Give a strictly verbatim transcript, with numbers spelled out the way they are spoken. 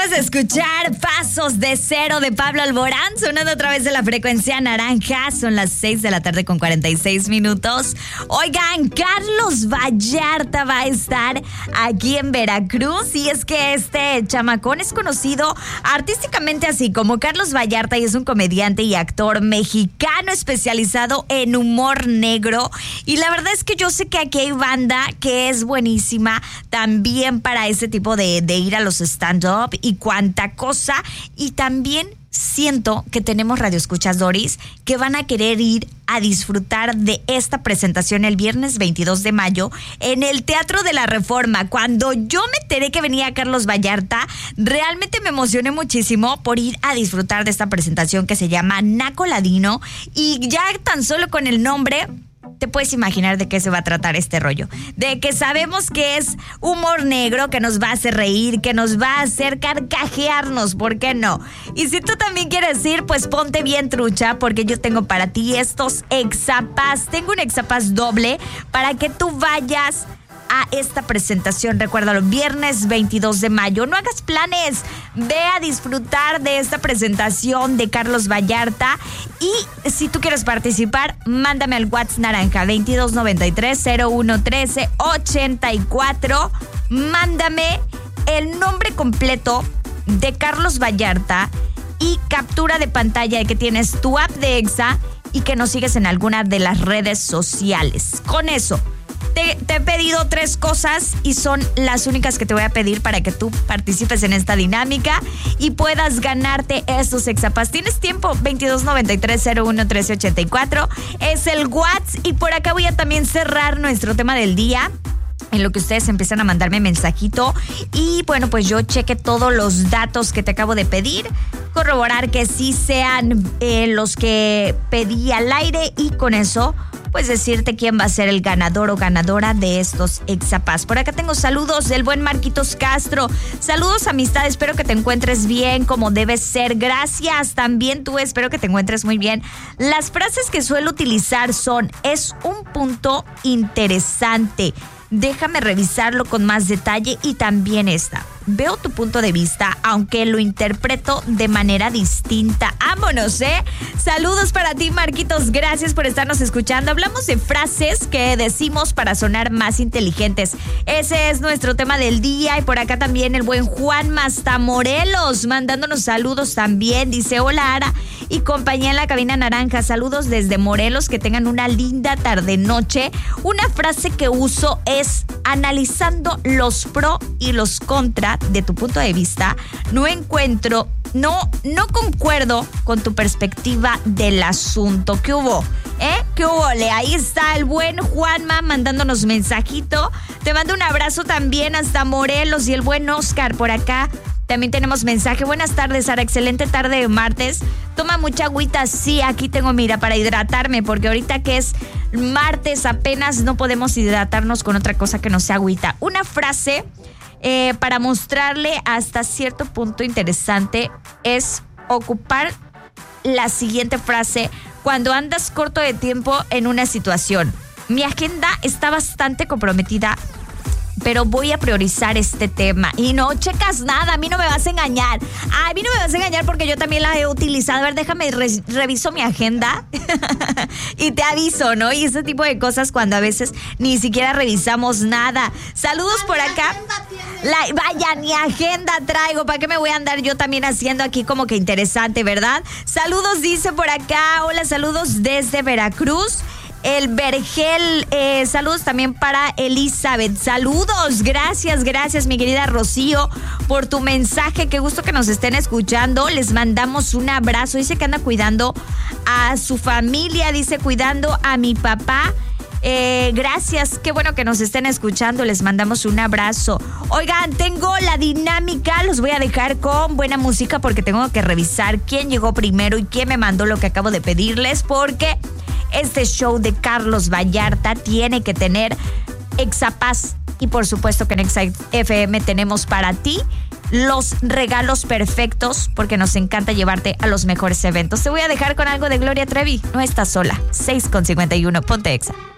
Acabas de escuchar Pasos de Cero de Pablo Alborán, sonando a través de la frecuencia naranja. Son las seis de la tarde con cuarenta y seis minutos. Oigan, Carlos Vallarta va a estar aquí en Veracruz. Y es que este chamacón es conocido artísticamente así como Carlos Vallarta y es un comediante y actor mexicano especializado en humor negro. Y la verdad es que yo sé que aquí hay banda que es buenísima también para ese tipo de, de ir a los stand-up y cuánta cosa. Y también siento que tenemos radioescuchas, Doris, que van a querer ir a disfrutar de esta presentación el viernes veintidós de mayo en el Teatro de la Reforma. Cuando yo me enteré que venía Carlos Vallarta, realmente me emocioné muchísimo por ir a disfrutar de esta presentación que se llama Naco Ladino. Y ya tan solo con el nombre te puedes imaginar de qué se va a tratar este rollo. De que sabemos que es humor negro, que nos va a hacer reír, que nos va a hacer carcajearnos, ¿por qué no? Y si tú también quieres ir, pues ponte bien trucha, porque yo tengo para ti estos exapas. Tengo un exapas doble para que tú vayas a esta presentación. Recuérdalo, viernes veintidós de mayo. No hagas planes, ve a disfrutar de esta presentación de Carlos Vallarta. Y si tú quieres participar, mándame al WhatsApp naranja veintidós noventa y tres cero uno trece ochenta y cuatro. Mándame el nombre completo de Carlos Vallarta y captura de pantalla de que tienes tu app de Exa y que nos sigues en alguna de las redes sociales. Con eso Te, te he pedido tres cosas y son las únicas que te voy a pedir para que tú participes en esta dinámica y puedas ganarte estos exapas. ¿Tienes tiempo? veintidós noventa y tres cero uno trece ochenta y cuatro es el WhatsApp. Y por acá voy a también cerrar nuestro tema del día, en lo que ustedes empiezan a mandarme mensajito. Y bueno, pues yo cheque todos los datos que te acabo de pedir, corroborar que sí sean eh, los que pedí al aire y con eso pues decirte quién va a ser el ganador o ganadora de estos exapas. Por acá tengo saludos del buen Marquitos Castro. Saludos, amistad, espero que te encuentres bien como debe ser. Gracias, también tú, espero que te encuentres muy bien. Las frases que suelo utilizar son: es un punto interesante, déjame revisarlo con más detalle, y también esta: veo tu punto de vista, aunque lo interpreto de manera distinta. ¡Vámonos, eh! Saludos para ti, Marquitos. Gracias por estarnos escuchando. Hablamos de frases que decimos para sonar más inteligentes. Ese es nuestro tema del día. Y por acá también el buen Juan Mastamorelos mandándonos saludos también. Dice: hola, Ara y compañía en la cabina naranja. Saludos desde Morelos. Que tengan una linda tarde-noche. Una frase que uso es: analizando los pro y los contra de tu punto de vista, no encuentro, no, no concuerdo con tu perspectiva del asunto. ¿Qué hubo? ¿Eh? ¿Qué hubo? Ahí está el buen Juanma mandándonos mensajito. Te mando un abrazo también hasta Morelos. Y el buen Oscar por acá también tenemos mensaje. Buenas tardes, Sara. Excelente tarde de martes. Toma mucha agüita. Sí, aquí tengo, mira, para hidratarme, porque ahorita que es martes apenas no podemos hidratarnos con otra cosa que no sea agüita. Una frase eh, para mostrarle hasta cierto punto interesante es ocupar la siguiente frase cuando andas corto de tiempo en una situación. Mi agenda está bastante comprometida, pero voy a priorizar este tema. Y no checas nada, a mí no me vas a engañar. A mí no me vas a engañar porque yo también la he utilizado. A ver, déjame, re- reviso mi agenda y te aviso, ¿no? Y ese tipo de cosas cuando a veces ni siquiera revisamos nada. Saludos por acá. La, vaya, ni agenda traigo. ¿Para qué me voy a andar yo también haciendo aquí como que interesante, verdad? Saludos, dice por acá. Hola, saludos desde Veracruz. El Vergel, eh, saludos también para Elizabeth. Saludos, gracias, gracias mi querida Rocío por tu mensaje. Qué gusto que nos estén escuchando. Les mandamos un abrazo. Dice que anda cuidando a su familia, dice cuidando a mi papá. Eh, gracias, qué bueno que nos estén escuchando. Les mandamos un abrazo. Oigan, tengo la dinámica. Los voy a dejar con buena música porque tengo que revisar quién llegó primero y quién me mandó lo que acabo de pedirles, porque este show de Carlos Vallarta tiene que tener exapas. Y por supuesto que en Exa F M tenemos para ti los regalos perfectos, porque nos encanta llevarte a los mejores eventos. Te voy a dejar con algo de Gloria Trevi. No estás sola. seis con cincuenta y uno. Ponte Exa.